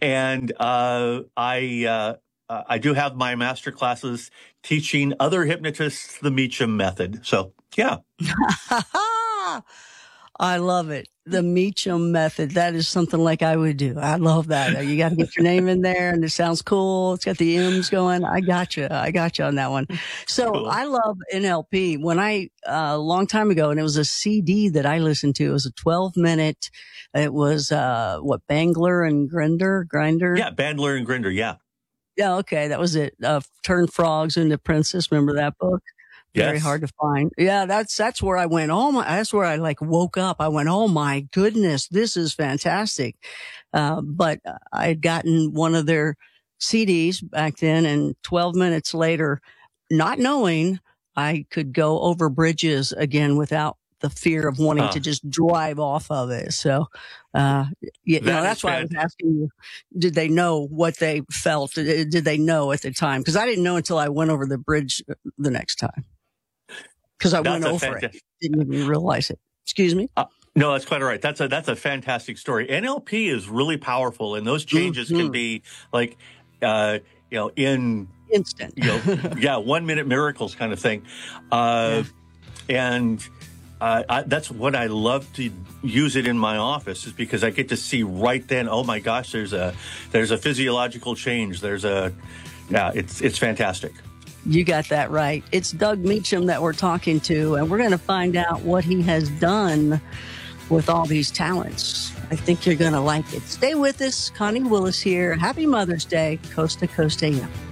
And I do have my master classes teaching other hypnotists the Meacham method. So, yeah. I love it. The Meacham method. That is something like I would do. I love that. You got to get your name in there and it sounds cool. It's got the M's going. I got you on that one. So cool. I love NLP. When a long time ago, and it was a CD that I listened to. It was a 12-minute. It was, Bandler and Grinder? Yeah, Bandler and Grinder. Yeah. Yeah. Okay. That was it. Turn Frogs into Princess. Remember that book? Very hard to find. Yeah, that's where I went. That's where I woke up. I went, oh my goodness, this is fantastic. But I had gotten one of their CDs back then, and 12 minutes later, not knowing I could go over bridges again without the fear of wanting to just drive off of it. So, that's why I was asking you, did they know what they felt? Did they know at the time? Because I didn't know until I went over the bridge the next time. Because I went over it, didn't even realize it. Excuse me? No, that's quite all right. That's a fantastic story. NLP is really powerful, and those changes can be in instant. 1 minute miracles kind of thing. And that's what I love to use it in my office, is because I get to see right then, oh my gosh, there's a physiological change. It's fantastic. You got that right. It's Doug Meacham that we're talking to, and we're going to find out what he has done with all these talents. I think you're going to like it. Stay with us. Connie Willis here. Happy Mother's Day, Coast to Coast AM.